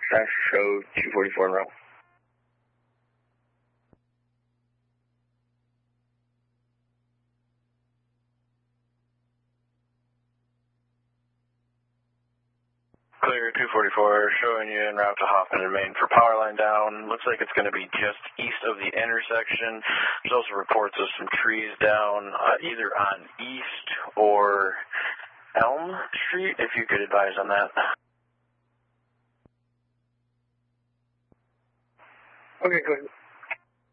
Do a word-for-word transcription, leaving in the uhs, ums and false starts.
dispatch, show two forty-four in row. Clear two forty-four, showing you en route to Hoffman and Main for power line down. Looks like it's going to be just east of the intersection. There's also reports of some trees down uh, either on East or Elm Street, if you could advise on that. Okay, good.